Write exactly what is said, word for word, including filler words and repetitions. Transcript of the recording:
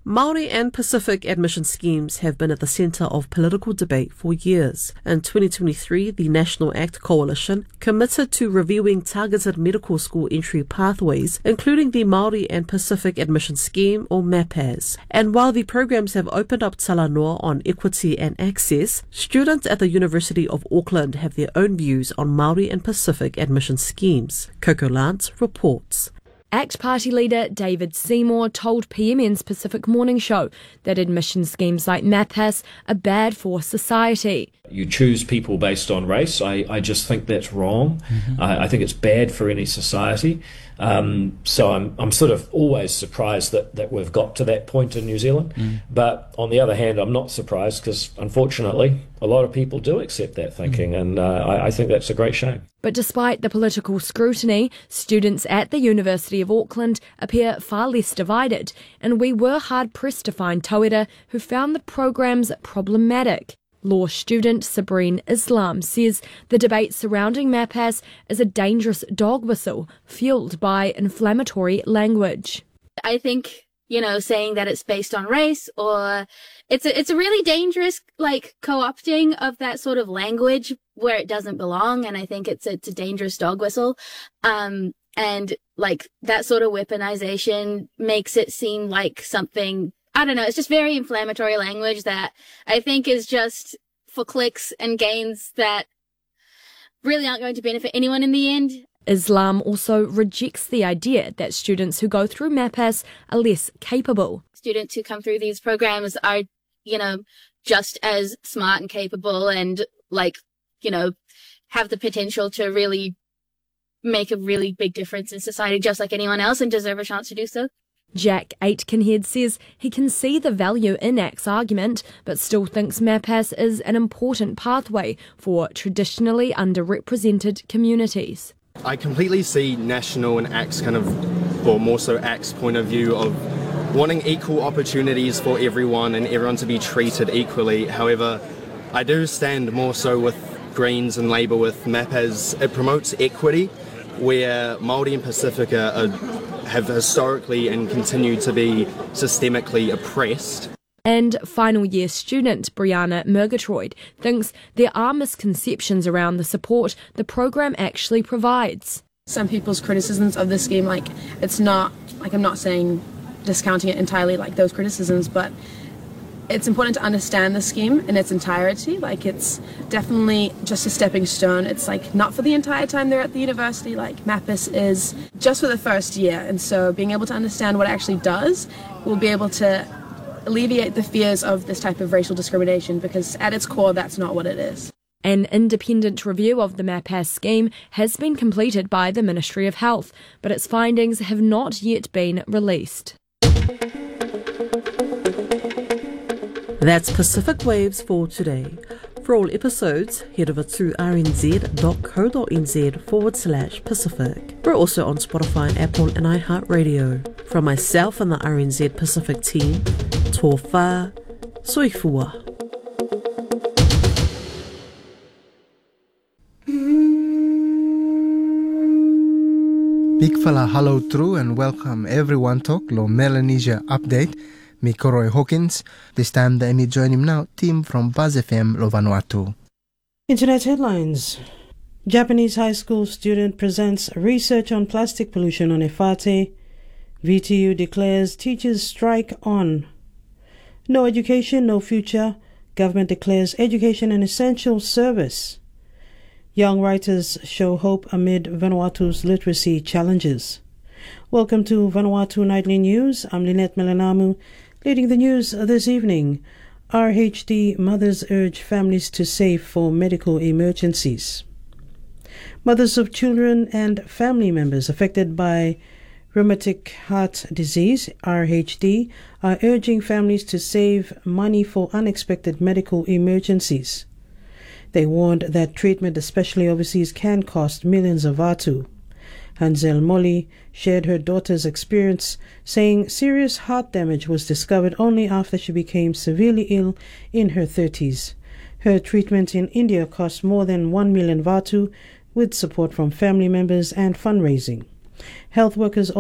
Māori and Pacific admission schemes have been at the centre of political debate for years. In twenty twenty-three, the National ACT Coalition committed to reviewing targeted medical school entry pathways, including the Māori and Pacific admission scheme, or MAPAS. And while the programs have opened up talanoa on equity and access, students at the University of Auckland have their own views on Māori and Pacific admission schemes. Coco Lance reports. ACT Party leader David Seymour told P M N's Pacific Morning Show that admission schemes like MAPAS are bad for society. You choose people based on race. I, I just think that's wrong. Mm-hmm. I, I think it's bad for any society. Um, so I'm I'm sort of always surprised that, that we've got to that point in New Zealand. Mm. But on the other hand, I'm not surprised because unfortunately a lot of people do accept that thinking, mm. and uh, I, I think that's a great shame. But despite the political scrutiny, students at the University of Auckland appear far less divided, and we were hard-pressed to find tauira who found the programs problematic. Law student Sabrine Islam says the debate surrounding MAPAS is a dangerous dog whistle fueled by inflammatory language. I think, you know, saying that it's based on race, or it's a, it's a really dangerous, like, co-opting of that sort of language where it doesn't belong. And I think it's a, it's a dangerous dog whistle. Um, and like that sort of weaponization makes it seem like something, I don't know, it's just very inflammatory language that I think is just for clicks and gains that really aren't going to benefit anyone in the end. Islam also rejects the idea that students who go through MAPAS are less capable. Students who come through these programs are, you know, just as smart and capable and, like, you know, have the potential to really make a really big difference in society just like anyone else and deserve a chance to do so. Jack Aitkenhead says he can see the value in ACT's argument, but still thinks MAPAS is an important pathway for traditionally underrepresented communities. I completely see National and ACT's kind of, or more so ACT's point of view of wanting equal opportunities for everyone and everyone to be treated equally. However, I do stand more so with Greens and Labour with MAPAS. It promotes equity, where Māori and Pacifica are, have historically and continue to be systemically oppressed. And final year student Brianna Murgatroyd thinks there are misconceptions around the support the program actually provides. Some people's criticisms of the scheme, like, it's not, like, I'm not saying discounting it entirely, like those criticisms, but it's important to understand the scheme in its entirety. Like, it's definitely just a stepping stone. It's like not for the entire time they're at the university. Like, MAPAS is just for the first year, and so being able to understand what it actually does will be able to alleviate the fears of this type of racial discrimination, because at its core that's not what it is. An independent review of the MAPAS scheme has been completed by the Ministry of Health, but its findings have not yet been released. That's Pacific Waves for today. For all episodes, head over to rnz.co.nz forward slash Pacific. We're also on Spotify, Apple and iHeartRadio. From myself and the R N Z Pacific team, tō whā, soifua. Big fella hello true and welcome everyone to Lo Melanesia Update. Me Koroi Hawkins. This time the me join him now, team from Buzz F M Lo Vanuatu. Internet headlines. Japanese high school student presents research on plastic pollution on Efate. V T U declares teachers strike on. No education, no future. Government declares education an essential service. Young writers show hope amid Vanuatu's literacy challenges. Welcome to Vanuatu Nightly News. I'm Lynette Melanamu. Leading the news this evening, R H D mothers urge families to save for medical emergencies. Mothers of children and family members affected by rheumatic heart disease, R H D, are urging families to save money for unexpected medical emergencies. They warned that treatment, especially overseas, can cost millions of vatu. Hansel Molly shared her daughter's experience, saying serious heart damage was discovered only after she became severely ill in her thirties. Her treatment in India cost more than one million vatu, with support from family members and fundraising. Health workers